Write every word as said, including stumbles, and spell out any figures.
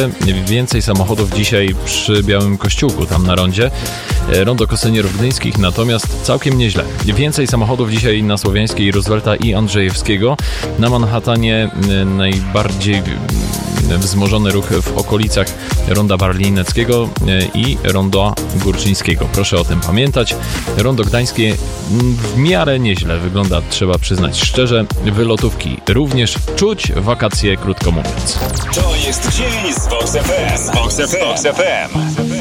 Szczerze, więcej samochodów dzisiaj przy Białym Kościółku, tam na rondzie. Rondo Kosynierów Gdyńskich, natomiast całkiem nieźle. Więcej samochodów dzisiaj na Słowiańskiej, Roosevelta i Andrzejewskiego. Na Manhattanie najbardziej wzmożony ruch w okolicach ronda Barlineckiego i ronda Górczyńskiego. Proszę o tym pamiętać. Rondo Gdańskie w miarę nieźle wygląda, trzeba przyznać szczerze. Wylotówki również czuć, wakacje krótko mówiąc. To jest dzień z Vox F M. Z Vox F M.